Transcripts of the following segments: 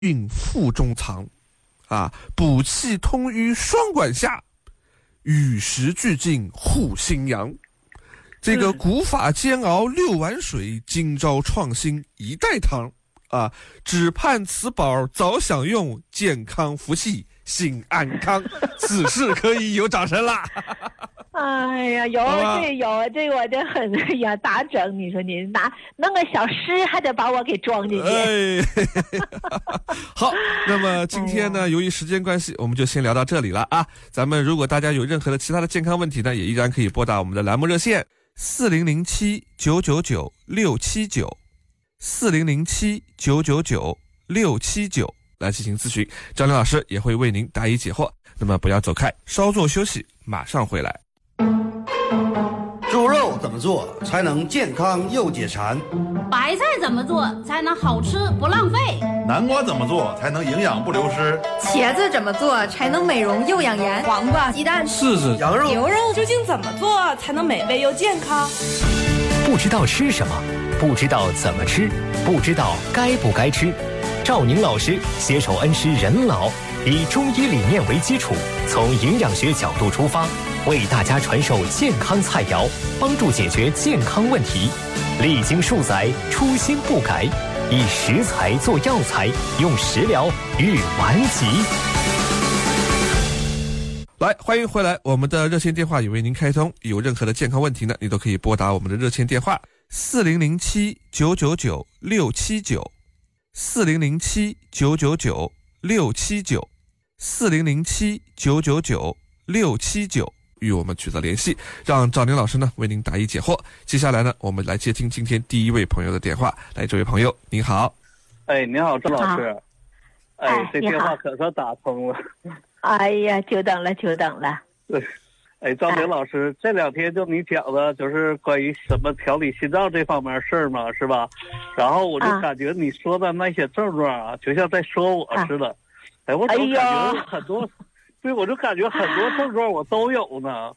运腹中藏，补气通瘀双管下，与时俱进护心阳。这个古法煎熬6碗水，今朝创新1袋糖只盼此宝早享用，健康福气心安康。此事可以有掌声啦！ 哎呀，有这我这很打整。你说你弄个小诗，还得把我给装进去。 好，那么今天呢，由于时间关系，我们就先聊到这里了啊。咱们如果大家有任何的其他的健康问题呢，也依然可以拨打我们的栏目热线4007-999-679，4007-999-679来进行咨询，张亮老师也会为您答疑解惑。那么不要走开，稍作休息，马上回来。 猪肉怎么做才能健康又解馋？ 白菜怎么做才能好吃不浪费？ 南瓜怎么做才能营养不流失？ 茄子怎么做才能美容又养颜？黄瓜、鸡蛋、 柿子、羊肉、 牛肉究竟怎么做才能美味又健康？ 不知道吃什么，不知道怎么吃，不知道该不该吃。赵宁老师携手恩施人老，以中医理念为基础，从营养学角度出发，为大家传授健康菜肴，帮助解决健康问题。历经数载，初心不改，以食材做药材，用食疗御顽疾。 来，欢迎回来，我们的热线电话也为您开通，有任何的健康问题呢，你都可以拨打我们的热线电话4007-999-679，4007-999-679，4007-999-679，与我们取得联系，让赵宁老师呢为您答疑解惑。接下来呢，我们来接听今天第一位朋友的电话。来，这位朋友您好。 您好，郑老师。这电话可算打通了。 哎呀，久等了。 对，赵宁老师，这2天就你讲的就是关于什么调理心脏这方面事儿嘛，是吧？然后我就感觉你说的那些症状就像在说我似的。我总感觉很多，对，我就感觉很多症状我都有呢。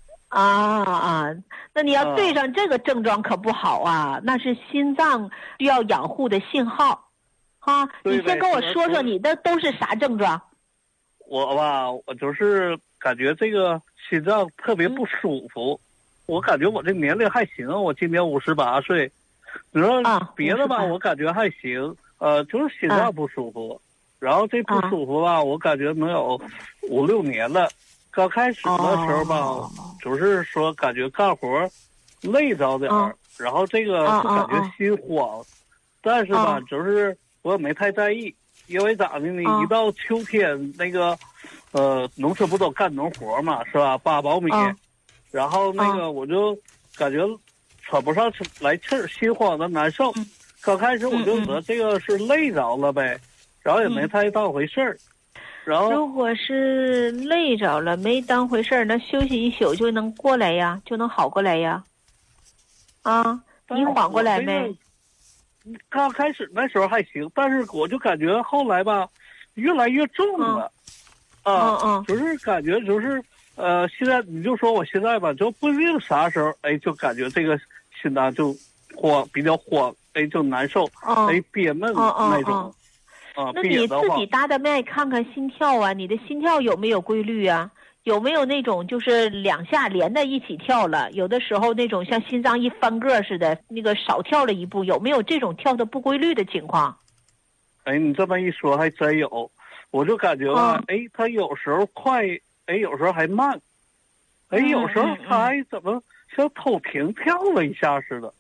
那你要对上这个症状可不好啊，那是心脏需要养护的信号。你先跟我说说你的都是啥症状？ 我就是感觉这个心脏特别不舒服。我感觉我这年龄还行，我今年58岁。你说别的吧，我感觉还行，就是心脏不舒服。然后这不舒服吧，我感觉能有5、6年了。刚开始的时候吧，就是说感觉干活累着点儿，然后这个就感觉心慌，但是吧，就是我也没太在意，因为咋的呢？一到秋天那个，农村不都干农活嘛，是吧？扒苞米，然后那个我就感觉喘不上来气儿，心慌的难受。刚开始我就觉得这个是累着了呗，然后也没太当回事儿。然后如果是累着了没当回事儿，那休息1宿就能过来呀，就能好过来呀。你缓过来没？ 刚开始那时候还行，但是我就感觉后来吧，越来越重了。就是感觉就是现在你就说我现在吧，就不一定啥时候就感觉这个心脏就比较慌，就难受，憋闷那种。 那你自己搭的脉看看心跳啊，你的心跳有没有规律啊？有没有那种就是2下连在一起跳了？有的时候那种像心脏一翻个似的，那个少跳了一步，有没有这种跳的不规律的情况？ 你这么一说还真有，我就感觉吧，它有时候快，有时候还慢，有时候它还怎么像偷停跳了一下似的。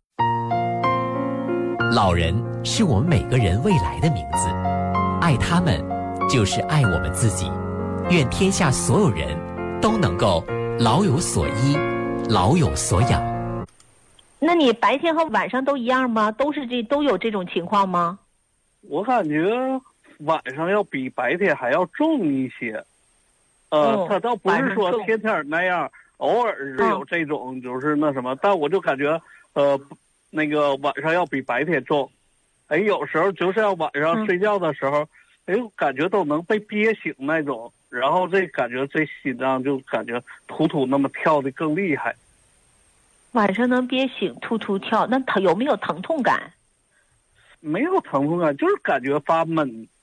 老人是我们每个人未来的名字，爱他们就是爱我们自己。愿天下所有人都能够老有所依，老有所养。 那你白天和晚上都一样吗？都有这种情况吗？ 我感觉晚上要比白天还要重一些。它倒不是说天天那样，偶尔是有这种就是那什么，但我就感觉那个晚上要比白天重。有时候就是要晚上睡觉的时候，感觉都能被憋醒那种。然后这感觉这心脏就感觉突突那么跳的更厉害。 晚上能憋醒突突跳，那有没有疼痛感？ 没有疼痛感，就是感觉发闷。